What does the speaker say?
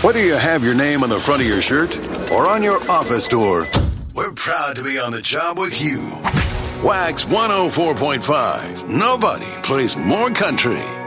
Whether you have your name on the front of your shirt or on your office door, we're proud to be on the job with you. Wax 104.5. Nobody plays more country.